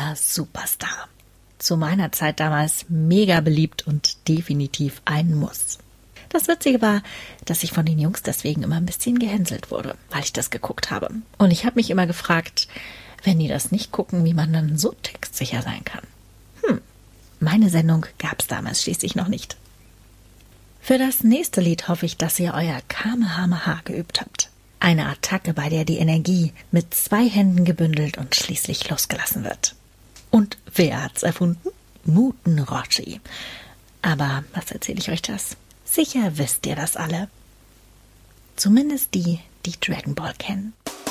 neuer Superstar. Zu meiner Zeit damals mega beliebt und definitiv ein Muss. Das Witzige war, dass ich von den Jungs deswegen immer ein bisschen gehänselt wurde, weil ich das geguckt habe. Und ich habe mich immer gefragt, wenn die das nicht gucken, wie man dann so textsicher sein kann. Meine Sendung gab es damals schließlich noch nicht. Für das nächste Lied hoffe ich, dass ihr euer Kamehameha geübt habt. Eine Attacke, bei der die Energie mit 2 Händen gebündelt und schließlich losgelassen wird. Und wer hat's erfunden? Muten Roshi. Aber was erzähle ich euch das? Sicher wisst ihr das alle. Zumindest die, die Dragon Ball kennen.